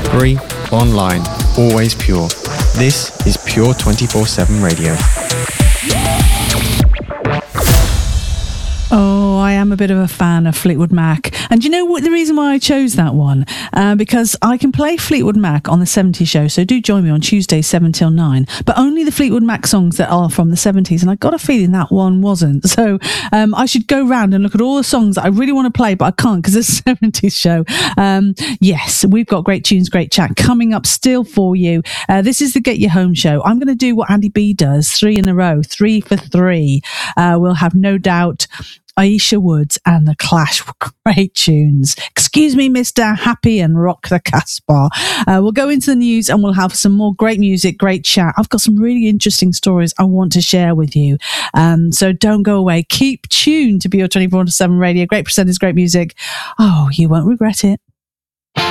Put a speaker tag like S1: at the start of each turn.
S1: free, online, always pure. This is Pure 24/7 Radio.
S2: Oh, I am a bit of a fan of Fleetwood Mac. And you know what the reason why I chose that one? Because I can play Fleetwood Mac on the 70s show, so do join me on Tuesday 7 till 9, but only the Fleetwood Mac songs that are from the 70s, and I got a feeling that one wasn't. So I should go round and look at all the songs that I really want to play, but I can't because it's a 70s show. Yes, we've got great tunes, great chat coming up still for you. This is the Get You Home show. I'm going to do what Andy B does, 3 in a row, 3 for 3. We'll have No Doubt, Aisha Woods and The Clash. Great tunes. Excuse me, Mr. Happy and Rock the Casbah. We'll go into the news and we'll have some more great music, great chat. I've got some really interesting stories I want to share with you. So don't go away. Keep tuned to Pure 24/7 Radio. Great presenters, great music. Oh, you won't regret it.